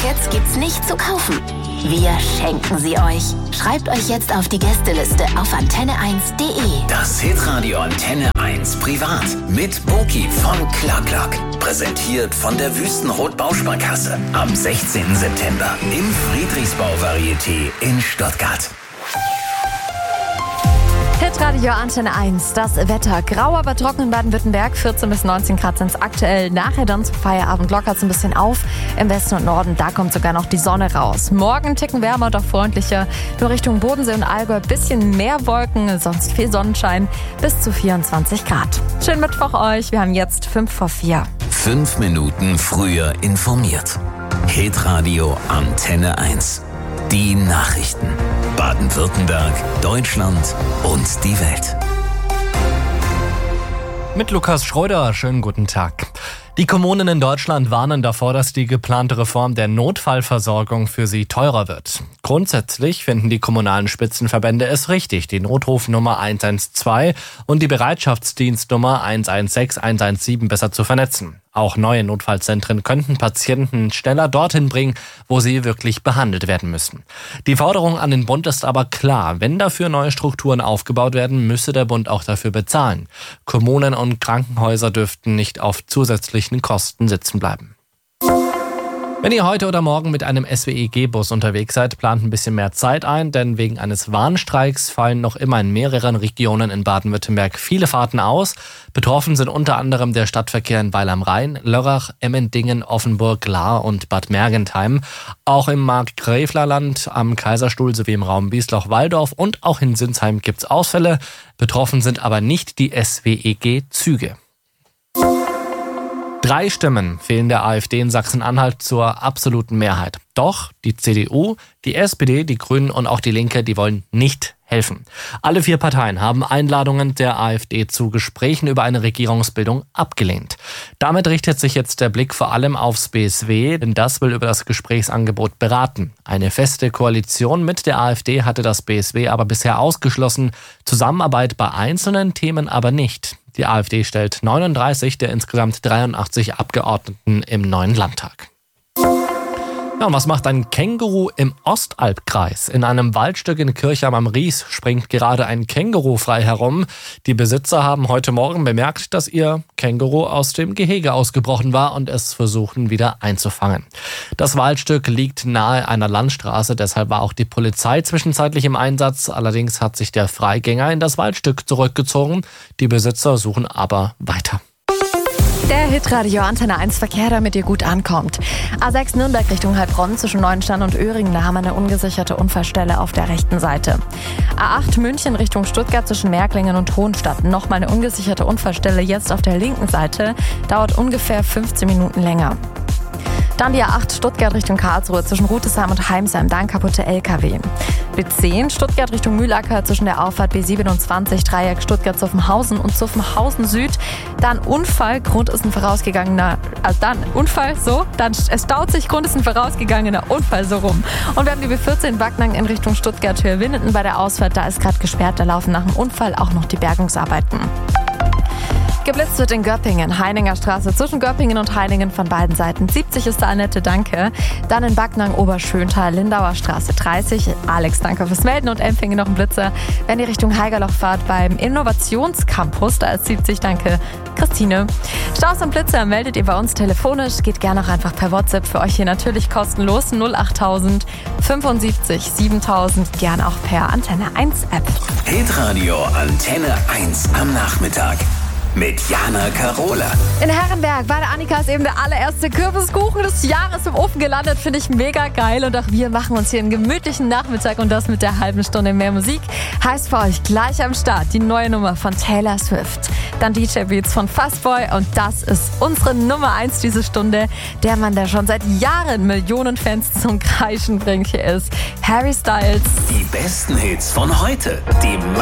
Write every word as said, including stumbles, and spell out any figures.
Tickets gibt's nicht zu kaufen. Wir schenken sie euch. Schreibt euch jetzt auf die Gästeliste auf antenne eins punkt de. Das Hitradio Antenne eins Privat mit Boki von Clark. Präsentiert von der Wüstenrot Bausparkasse. Am sechzehnten September im Friedrichsbau Varieté in Stuttgart. Hitradio Antenne eins, das Wetter. Grau, aber trocken in Baden-Württemberg. vierzehn bis neunzehn Grad sind es aktuell. Nachher dann zum Feierabend lockert es ein bisschen auf. Im Westen und Norden, da kommt sogar noch die Sonne raus. Morgen ein Ticken wärmer und auch freundlicher. Nur Richtung Bodensee und Allgäu ein bisschen mehr Wolken, sonst viel Sonnenschein. Bis zu vierundzwanzig Grad. Schönen Mittwoch euch. Wir haben jetzt fünf vor vier. Fünf Minuten früher informiert. Hitradio Antenne eins. Die Nachrichten. Baden-Württemberg, Deutschland und die Welt. Mit Lukas Schröder, schönen guten Tag. Die Kommunen in Deutschland warnen davor, dass die geplante Reform der Notfallversorgung für sie teurer wird. Grundsätzlich finden die kommunalen Spitzenverbände es richtig, die Notrufnummer eins eins zwei und die Bereitschaftsdienstnummer eins eins sechs, eins eins sieben besser zu vernetzen. Auch neue Notfallzentren könnten Patienten schneller dorthin bringen, wo sie wirklich behandelt werden müssen. Die Forderung an den Bund ist aber klar. Wenn dafür neue Strukturen aufgebaut werden, müsse der Bund auch dafür bezahlen. Kommunen und Krankenhäuser dürften nicht auf zusätzlichen Kosten sitzen bleiben. Wenn ihr heute oder morgen mit einem S W I G-Bus unterwegs seid, plant ein bisschen mehr Zeit ein, denn wegen eines Warnstreiks fallen noch immer in mehreren Regionen in Baden-Württemberg viele Fahrten aus. Betroffen sind unter anderem der Stadtverkehr in Weil am Rhein, Lörrach, Emmendingen, Offenburg, Lahr und Bad Mergentheim. Auch im Markgräflerland, am Kaiserstuhl sowie im Raum Biesloch-Walldorf und auch in Sinsheim gibt's Ausfälle. Betroffen sind aber nicht die S W I G-Züge. Drei Stimmen fehlen der AfD in Sachsen-Anhalt zur absoluten Mehrheit. Doch die C D U, die S P D, die Grünen und auch die Linke, die wollen nicht helfen. Alle vier Parteien haben Einladungen der AfD zu Gesprächen über eine Regierungsbildung abgelehnt. Damit richtet sich jetzt der Blick vor allem aufs B S W, denn das will über das Gesprächsangebot beraten. Eine feste Koalition mit der AfD hatte das B S W aber bisher ausgeschlossen, Zusammenarbeit bei einzelnen Themen aber nicht. Die AfD stellt neununddreißig der insgesamt dreiundachtzig Abgeordneten im neuen Landtag. Ja, und was macht ein Känguru im Ostalbkreis? In einem Waldstück in Kirchheim am Ries springt gerade ein Känguru frei herum. Die Besitzer haben heute Morgen bemerkt, dass ihr Känguru aus dem Gehege ausgebrochen war und es versuchen wieder einzufangen. Das Waldstück liegt nahe einer Landstraße, deshalb war auch die Polizei zwischenzeitlich im Einsatz. Allerdings hat sich der Freigänger in das Waldstück zurückgezogen. Die Besitzer suchen aber weiter. Der Hitradio Antenne eins Verkehr, damit ihr gut ankommt. A sechs Nürnberg Richtung Heilbronn zwischen Neuenstein und Öhringen, da haben wir eine ungesicherte Unfallstelle auf der rechten Seite. A acht München Richtung Stuttgart zwischen Märklingen und Hohenstadt, nochmal eine ungesicherte Unfallstelle jetzt auf der linken Seite, dauert ungefähr fünfzehn Minuten länger. Dann die A acht Stuttgart Richtung Karlsruhe zwischen Rutesheim und Heimsheim, da ein kaputter L K W. B zehn Stuttgart Richtung Mühlacker zwischen der Auffahrt B siebenundzwanzig, Dreieck Stuttgart-Zuffenhausen und Zuffenhausen Süd. Dann Unfall, Grund ist ein vorausgegangener, also dann Unfall, so, dann es staut sich, Grund ist ein vorausgegangener Unfall, so rum. Und wir haben die B vierzehn Backnang in Richtung Stuttgart-Höhe-Winnenden bei der Ausfahrt, da ist gerade gesperrt, da laufen nach dem Unfall auch noch die Bergungsarbeiten. Geblitzt wird in Göppingen, Heininger Straße zwischen Göppingen und Heiningen von beiden Seiten. siebzig ist da Annette, danke. Dann in Backnang, Oberschöntal, Lindauer Straße dreißig. Alex, danke fürs Melden und Empfingen noch ein Blitzer. Wenn ihr Richtung Haigerloch fahrt beim Innovationscampus, da ist siebzig, danke. Christine. Staus und Blitzer meldet ihr bei uns telefonisch. Geht gerne auch einfach per WhatsApp. Für euch hier natürlich kostenlos null achttausend fünfundsiebzig siebentausend. Gern auch per Antenne eins App. Hitradio Antenne eins am Nachmittag. Mit Jana Karola. In Herrenberg bei der Annika ist eben der allererste Kürbiskuchen des Jahres im Ofen gelandet. Finde ich mega geil. Und auch wir machen uns hier einen gemütlichen Nachmittag und das mit der halben Stunde mehr Musik. Heißt für euch gleich am Start die neue Nummer von Taylor Swift. Dann D J Beats von Fastboy und das ist unsere Nummer eins diese Stunde. Der Mann, der schon seit Jahren Millionen Fans zum Kreischen bringt. Hier ist Harry Styles. Die besten Hits von heute. Die